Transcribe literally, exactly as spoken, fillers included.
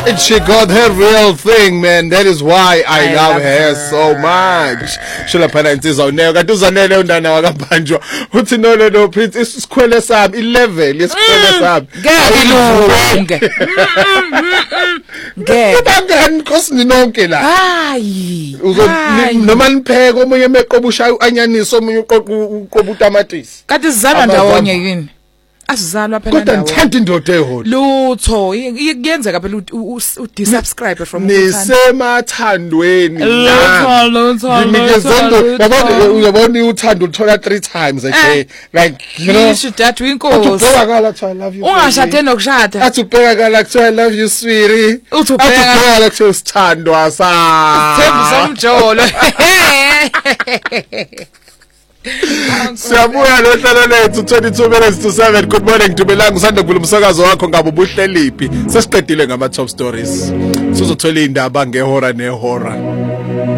And she got her real thing, man. That is why I, I love, love her, her. so much. Shula phana insizwa uNeo kanti uzanele undana wakabanjwa. Uthi no no no Prince isikhwele sami ilevel isikhwele sami. Ngeke. Ngeke. Bangani kosi ninonke la. Hayi. Uzo noma nipheke omunye meqobusha uanyaniso omunye uqobu utamatisi. Kanti sizalwa ndawonye yini? Asizalwa phela Kodwa ngithanda indoda eholi. Lutho kuyenzeka phela udisubscribe from nisemathandweni Lutho lutho ngimizendo yabona uyabona uthando uthola three times a day like you know you should that winkosi ubhekakala kuthi I love you ungashade nokushada athi ubhekakala kuthi I love you sweetie uthi ubhekakala kuthi usithandwa sa Thembu somjolo Siyabuya lo hlelo lethu twenty-two minutes to seven. Good morning Dumelang usanda kukhuluma umsakazo wakho ngabe ubuhleliphi sesiqedile ngama top stories sizothola indaba ngehora nehora